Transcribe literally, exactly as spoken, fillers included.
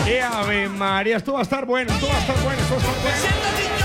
¡Eh, Ave María! Esto va a estar bueno, esto va a estar bueno, esto va a estar bueno.